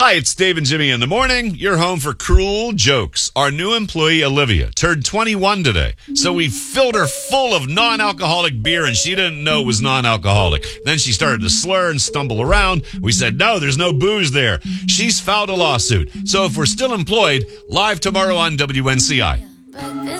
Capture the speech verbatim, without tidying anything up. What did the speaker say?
Hi, it's Dave and Jimmy in the morning. You're home for cruel jokes. Our new employee, Olivia, turned twenty-one today. So we filled her full of non-alcoholic beer and she didn't know it was non-alcoholic. Then she started to slur and stumble around. We said, no, there's no booze there. She's filed a lawsuit. So if we're still employed, live tomorrow on W N C I.